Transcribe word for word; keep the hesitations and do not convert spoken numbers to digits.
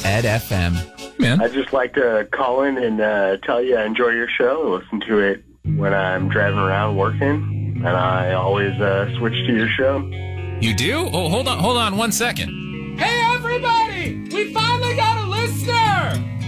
Ed F M. Man. I'd just like to call in and uh, tell you I enjoy your show. I listen to it when I'm driving around working, and I always uh, switch to your show. You do? Oh, hold on, hold on one second. Hey, everybody! We finally got a listener!